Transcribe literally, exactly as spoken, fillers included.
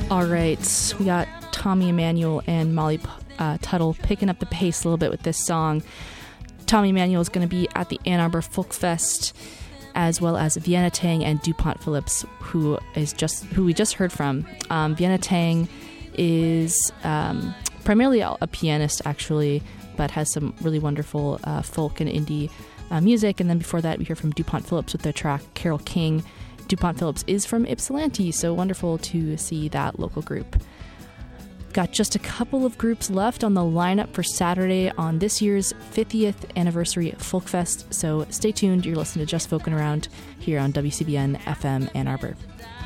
All right, we got Tommy Emmanuel and Molly uh, Tuttle picking up the pace a little bit with this song. Tommy Emmanuel is going to be at the Ann Arbor Folk Fest, as well as Vienna Tang and DuPont Phillips, who is just who we just heard from. Um, Vienna Tang is um, primarily a pianist, actually, but has some really wonderful uh, folk and indie uh, music. And then before that, we hear from DuPont Phillips with their track Carole King. DuPont Phillips is from Ypsilanti, so wonderful to see that local group. Got just a couple of groups left on the lineup for Saturday on this year's fiftieth anniversary Folk Fest, so stay tuned. You're listening to Just Folkin' Around here on W C B N F M Ann Arbor.